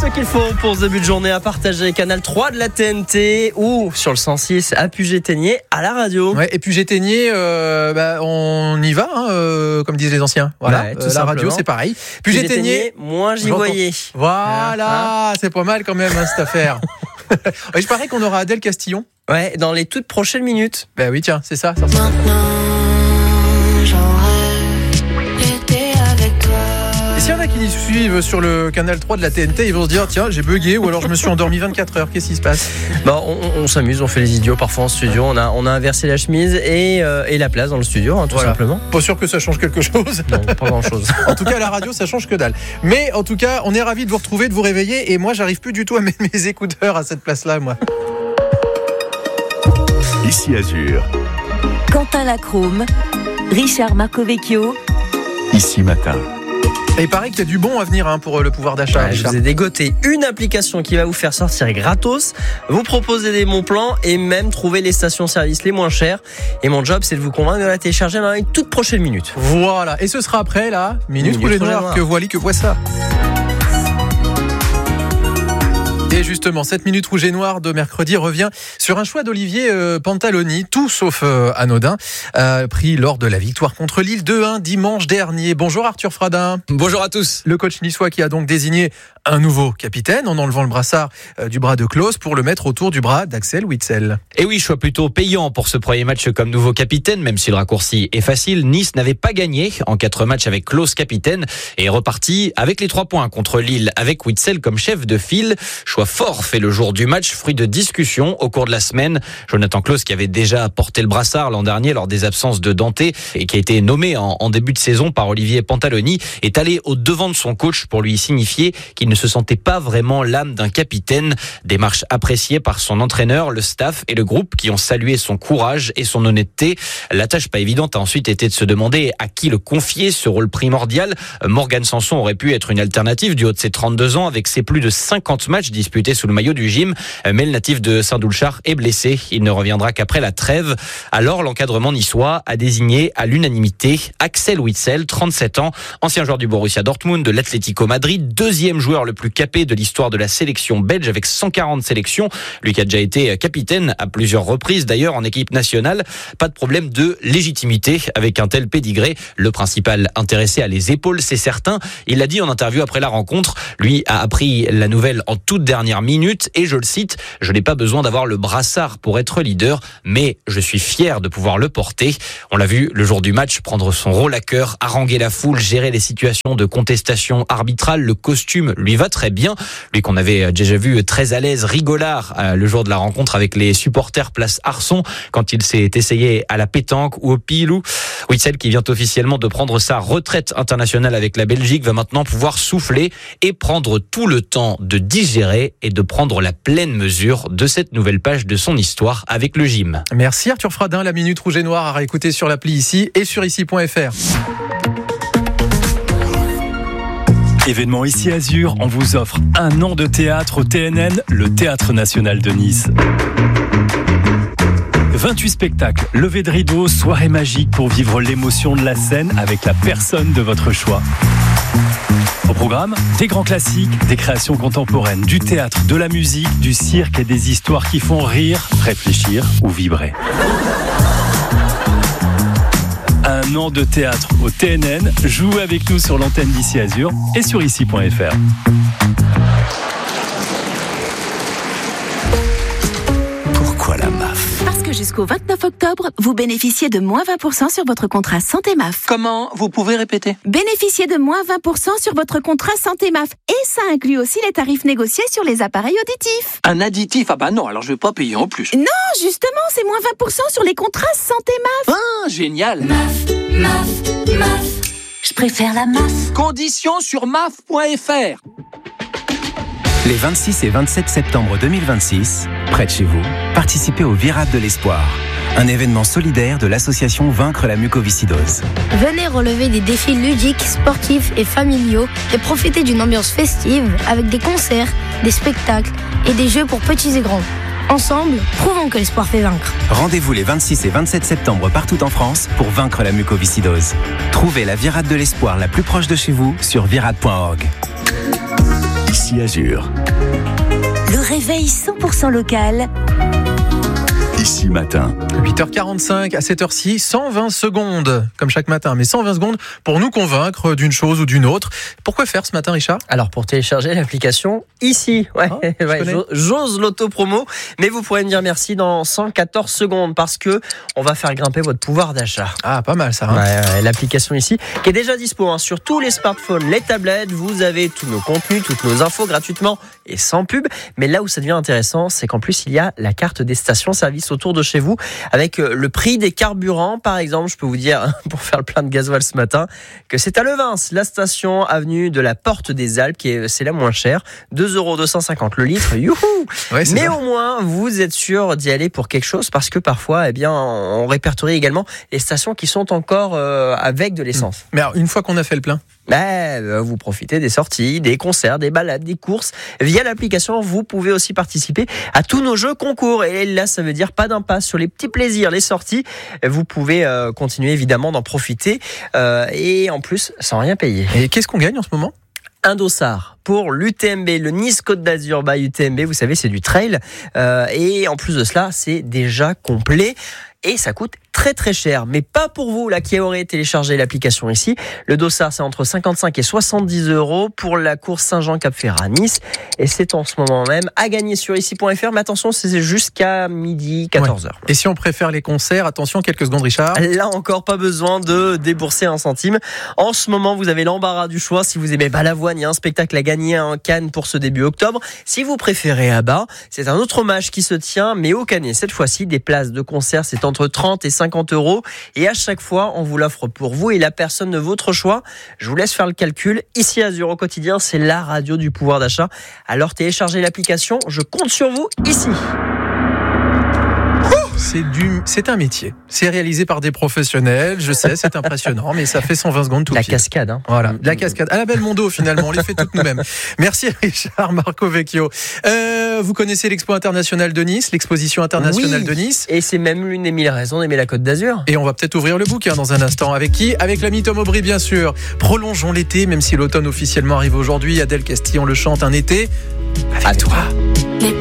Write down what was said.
ce qu'il faut pour ce début de journée à partager. Canal 3 de la TNT ou sur le 106 à Puget-Théniers à la radio. Ouais, et Puget-Théniers, on y va, comme disent les anciens. Voilà, Ouais, la radio, c'est pareil. Puget-Théniers, moins j'y voyais. Voilà, c'est pas mal quand même cette affaire. Je parie qu'on aura Adèle Castillon. Ouais, dans les toutes prochaines minutes. Ben oui, tiens, c'est ça. Et s'il y en a qui nous suivent sur le canal 3 de la TNT, ils vont se dire tiens, j'ai bugué ou alors je me suis endormi 24 heures. Qu'est-ce qui se passe ? On s'amuse, on fait les idiots parfois en studio. On a inversé la chemise et la place dans le studio, tout simplement. Pas sûr que ça change quelque chose. Non, pas grand-chose. En tout cas, à la radio, ça change que dalle. Mais en tout cas, on est ravis de vous retrouver, de vous réveiller. Et moi, j'arrive plus du tout à mettre mes écouteurs à cette place-là, moi. Ici Azur. Quentin Lacrome, Richard Marcovecchio. Ici Matin. Et il paraît qu'il y a du bon à venir pour le pouvoir d'achat. Ouais, je vous ai dégoté une application qui va vous faire sortir gratos, vous proposer des bons plans et même trouver les stations-service les moins chères. Et mon job, c'est de vous convaincre de la télécharger dans une toute prochaine minute. Voilà. Et ce sera après la Minute Rouge et Noir. Que voilà, que voit ça. Et justement, cette Minute Rouge et Noire de mercredi revient sur un choix d'Olivier Pantaloni, tout sauf anodin, pris lors de la victoire contre Lille 2-1 dimanche dernier. Bonjour Arthur Fradin. Bonjour à tous. Le coach niçois qui a donc désigné un nouveau capitaine en enlevant le brassard du bras de Klose pour le mettre autour du bras d'Axel Witsel. Et oui, choix plutôt payant pour ce premier match comme nouveau capitaine, même si le raccourci est facile. Nice n'avait pas gagné en 4 matchs avec Klose capitaine et est reparti avec les 3 points contre Lille avec Witsel comme chef de file. Choix fort fait le jour du match, fruit de discussions au cours de la semaine. Jonathan Klose, qui avait déjà porté le brassard l'an dernier lors des absences de Dante et qui a été nommé en début de saison par Olivier Pantaloni, est allé au devant de son coach pour lui signifier qu'il ne se sentait pas vraiment l'âme d'un capitaine. Démarche appréciée par son entraîneur, le staff et le groupe qui ont salué son courage et son honnêteté. La tâche pas évidente a ensuite été de se demander à qui le confier ce rôle primordial. Morgan Sanson aurait pu être une alternative du haut de ses 32 ans avec ses plus de 50 matchs disputés sous le maillot du gym, mais le natif de Saint-Doulchard est blessé. Il ne reviendra qu'après la trêve. Alors l'encadrement niçois a désigné à l'unanimité Axel Witsel, 37 ans, ancien joueur du Borussia Dortmund, de l'Atlético Madrid, deuxième joueur le plus capé de l'histoire de la sélection belge avec 140 sélections. Lui qui a déjà été capitaine à plusieurs reprises d'ailleurs en équipe nationale. Pas de problème de légitimité avec un tel pédigré. Le principal intéressé à les épaules, c'est certain. Il l'a dit en interview après la rencontre. Lui a appris la nouvelle en toute dernière minute et je le cite, « Je n'ai pas besoin d'avoir le brassard pour être leader, mais je suis fier de pouvoir le porter ». On l'a vu le jour du match prendre son rôle à cœur, haranguer la foule, gérer les situations de contestation arbitrale. Le costume lui va très bien. Lui qu'on avait déjà vu très à l'aise, rigolard le jour de la rencontre avec les supporters place Arson quand il s'est essayé à la pétanque ou au pilou. Witsel qui vient officiellement de prendre sa retraite internationale avec la Belgique va maintenant pouvoir souffler et prendre tout le temps de digérer et de prendre la pleine mesure de cette nouvelle page de son histoire avec le gym. Merci Arthur Fradin, la Minute Rouge et Noire à réécouter sur l'appli ici et sur ici.fr. Événement Ici Azur, on vous offre 1 an de théâtre au TNN, le Théâtre National de Nice. 28 spectacles, levée de rideau, soirée magique pour vivre l'émotion de la scène avec la personne de votre choix. Au programme, des grands classiques, des créations contemporaines, du théâtre, de la musique, du cirque et des histoires qui font rire, réfléchir ou vibrer. 1 an de théâtre au TNN, jouez avec nous sur l'antenne d'Ici Azur et sur ici.fr. Pourquoi la MAF ? Parce que jusqu'au 29 octobre, vous bénéficiez de moins 20% sur votre contrat Santé MAF. Comment ? Vous pouvez répéter ? Bénéficiez de moins 20% sur votre contrat Santé MAF. Et ça inclut aussi les tarifs négociés sur les appareils auditifs. Un additif ? Ah bah non, alors je vais pas payer en plus. Non, justement, c'est moins 20% sur les contrats Santé MAF. Ah, génial ! MAF. Je préfère la MAF. Conditions sur maf.fr. Les 26 et 27 septembre 2026, près de chez vous, participez au Virade de l'Espoir, un événement solidaire de l'association Vaincre la mucoviscidose. Venez relever des défis ludiques, sportifs et familiaux et profitez d'une ambiance festive avec des concerts, des spectacles et des jeux pour petits et grands. Ensemble, prouvons que l'espoir fait vaincre. Rendez-vous les 26 et 27 septembre partout en France pour vaincre la mucoviscidose. Trouvez la Virade de l'Espoir la plus proche de chez vous sur virade.org. Ici Azur. Le réveil 100% local. Ici Matin. 8h45 à 7h6, 120 secondes, comme chaque matin, mais 120 secondes pour nous convaincre d'une chose ou d'une autre. Pourquoi faire ce matin, Richard ? Alors, pour télécharger l'application ici, j'ose l'auto-promo, mais vous pourrez me dire merci dans 114 secondes parce que on va faire grimper votre pouvoir d'achat. Ah, pas mal ça. L'application ici, qui est déjà dispo sur tous les smartphones, les tablettes. Vous avez tous nos contenus, toutes nos infos gratuitement et sans pub. Mais là où ça devient intéressant, c'est qu'en plus, il y a la carte des stations-service autour de chez vous avec le prix des carburants. Par exemple, je peux vous dire, pour faire le plein de gasoil ce matin, que c'est à Levins, la station avenue de la Porte des Alpes, c'est la moins chère, 2,250 € le litre. Youhou! Ouais, mais au moins, vous êtes sûr d'y aller pour quelque chose parce que parfois, on répertorie également les stations qui sont encore avec de l'essence. Mais alors, une fois qu'on a fait le plein, vous profitez des sorties, des concerts, des balades, des courses. Via l'application, vous pouvez aussi participer à tous nos jeux concours. Et là, ça veut dire pas d'impasse sur les petits plaisirs, les sorties. Vous pouvez continuer évidemment d'en profiter et en plus, sans rien payer. Et qu'est-ce qu'on gagne en ce moment ? Un dossard pour l'UTMB, le Nice Côte d'Azur by UTMB. Vous savez, c'est du trail. Et en plus de cela, c'est déjà complet. Et ça coûte très très cher, mais pas pour vous là qui aurez téléchargé l'application ici. Le dossard, c'est entre 55 et 70 € pour la course Saint-Jean-Cap-Ferrat à Nice, et c'est en ce moment même à gagner sur ici.fr. Mais attention, c'est jusqu'à midi 14h. Ouais. Et si on préfère les concerts, attention, quelques secondes, Richard. Là encore, pas besoin de débourser un centime. En ce moment, vous avez l'embarras du choix. Si vous aimez Balavoine, il y a un spectacle à gagner en Cannes pour ce début octobre. Si vous préférez Abba, c'est un autre match qui se tient, mais au Canet. Cette fois-ci, des places de concert, c'est entre 30 et 50 €. Et à chaque fois, on vous l'offre pour vous et la personne de votre choix. Je vous laisse faire le calcul. Ici, Azur au quotidien, c'est la radio du pouvoir d'achat. Alors téléchargez l'application. Je compte sur vous ici. C'est un métier. C'est réalisé par des professionnels. Je sais, c'est impressionnant, mais ça fait 120 secondes tout de suite. La cascade. Voilà, la cascade. À la Belmondo, finalement. On les fait toutes nous-mêmes. Merci Richard Marco Vecchio. Vous connaissez l'Expo internationale de Nice, l'exposition internationale de Nice. Et c'est même l'une des 1000 raisons d'aimer la Côte d'Azur. Et on va peut-être ouvrir le bouquin dans un instant. Avec qui ? Avec l'ami Tom Aubry, bien sûr. Prolongeons l'été, même si l'automne officiellement arrive aujourd'hui. Adèle Castillon le chante, un été avec toi.